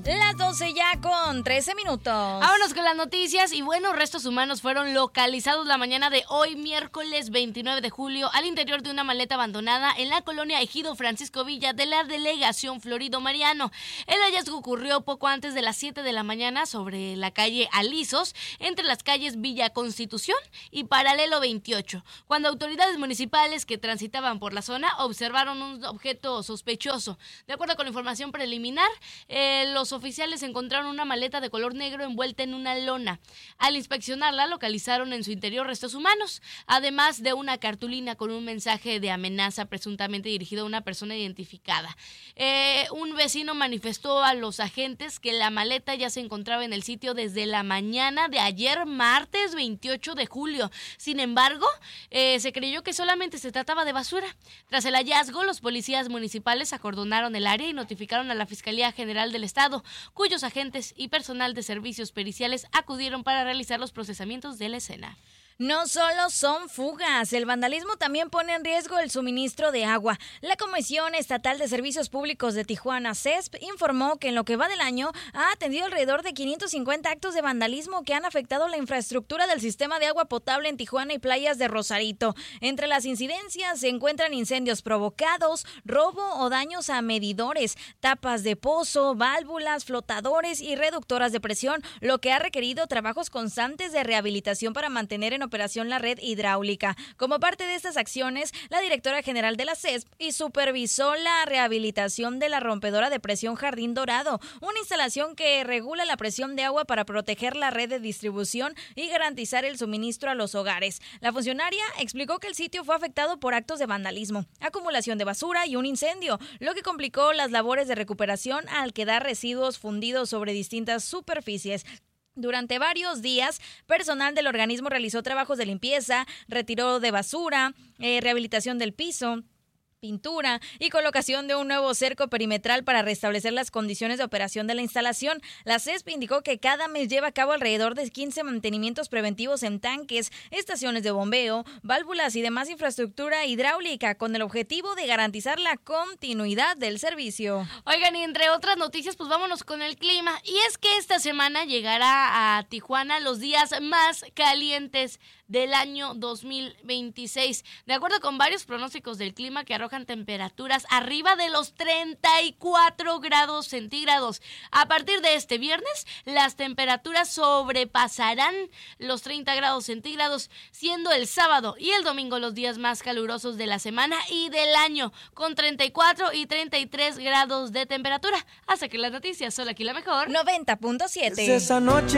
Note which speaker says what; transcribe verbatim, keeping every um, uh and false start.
Speaker 1: Las doce ya con trece minutos.
Speaker 2: Vámonos con las noticias. Y bueno, restos humanos fueron localizados la mañana de hoy, miércoles veintinueve de julio, al interior de una maleta abandonada en la colonia Ejido Francisco Villa de la delegación Florido Mariano. El hallazgo ocurrió poco antes de las siete de la mañana sobre la calle Alisos, entre las calles Villa Constitución y Paralelo veintiocho, cuando autoridades municipales que transitaban por la zona observaron un objeto sospechoso. De acuerdo con la información preliminar, eh, los oficiales encontraron una maleta de color negro envuelta en una lona. Al inspeccionarla, localizaron en su interior restos humanos, además de una cartulina con un mensaje de amenaza presuntamente dirigido a una persona identificada. Eh, un vecino manifestó a los agentes que la maleta ya se encontraba en el sitio desde la mañana de ayer, martes veintiocho de julio. Sin embargo, eh, se creyó que solamente se trataba de basura. Tras el hallazgo, los policías municipales acordonaron el área y notificaron a la Fiscalía General del Estado, cuyos agentes y personal de servicios periciales acudieron para realizar los procesamientos de la escena.
Speaker 1: No solo son fugas, el vandalismo también pone en riesgo el suministro de agua. La Comisión Estatal de Servicios Públicos de Tijuana, C E S P, informó que en lo que va del año ha atendido alrededor de quinientos cincuenta actos de vandalismo que han afectado la infraestructura del sistema de agua potable en Tijuana y playas de Rosarito. Entre las incidencias se encuentran incendios provocados, robo o daños a medidores, tapas de pozo, válvulas, flotadores y reductoras de presión, lo que ha requerido trabajos constantes de rehabilitación para mantener en operación la red hidráulica. Como parte de estas acciones, la directora general de la C E S P y supervisó la rehabilitación de la rompedora de presión Jardín Dorado, una instalación que regula la presión de agua para proteger la red de distribución y garantizar el suministro a los hogares. La funcionaria explicó que el sitio fue afectado por actos de vandalismo, acumulación de basura y un incendio, lo que complicó las labores de recuperación al quedar residuos fundidos sobre distintas superficies. Durante varios días, personal del organismo realizó trabajos de limpieza, retiró de basura, eh, rehabilitación del piso, pintura y colocación de un nuevo cerco perimetral para restablecer las condiciones de operación de la instalación. La C E S P indicó que cada mes lleva a cabo alrededor de quince mantenimientos preventivos en tanques, estaciones de bombeo, válvulas y demás infraestructura hidráulica, con el objetivo de garantizar la continuidad del servicio.
Speaker 2: Oigan, y entre otras noticias, pues vámonos con el clima. Y es que esta semana llegará a Tijuana los días más calientes del año dos mil veintiséis. De acuerdo con varios pronósticos del clima que arrojan temperaturas arriba de los treinta y cuatro grados centígrados. A partir de este viernes, las temperaturas sobrepasarán los treinta grados centígrados, siendo el sábado y el domingo los días más calurosos de la semana y del año, con treinta y cuatro y treinta y tres grados de temperatura. Hasta que las noticias son aquí la mejor.
Speaker 1: noventa punto siete.
Speaker 3: Esa noche